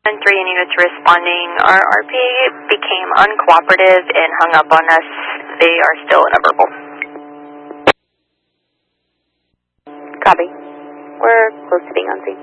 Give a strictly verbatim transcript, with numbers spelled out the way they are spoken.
three units responding. Our R P A became uncooperative and hung up on us. They are still in a verbal. Copy. We're close to being on scene.